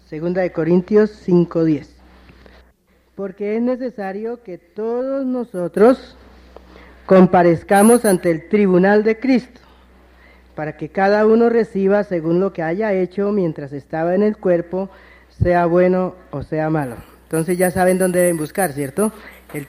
Segunda de Corintios 5:10. Porque es necesario que todos nosotros comparezcamos ante el tribunal de Cristo, para que cada uno reciba según lo que haya hecho mientras estaba en el cuerpo, sea bueno o sea malo. Entonces ya saben dónde deben buscar, ¿cierto? El